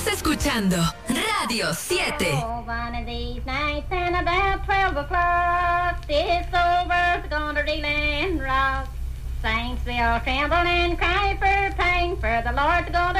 Estás escuchando Radio 7. Oh, one of these nights and about 12 o'clock, this old world's gonna reel and rock. Saints will tremble and cry for pain, for the Lord's gonna